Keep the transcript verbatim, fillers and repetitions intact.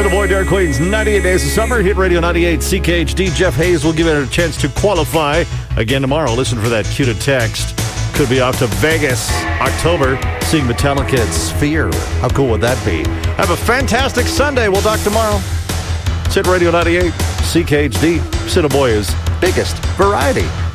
Boy, Derek Queen's ninety-eight Days of Summer, Hit Radio ninety-eight, C K H D. Jeff Hayes will give it a chance to qualify again tomorrow. Listen for that cue to text. Could be off to Vegas, October, seeing Metallica at Sphere. How cool would that be? Have a fantastic Sunday. We'll talk tomorrow. It's Hit Radio ninety-eight, C K H D, Boy's biggest variety.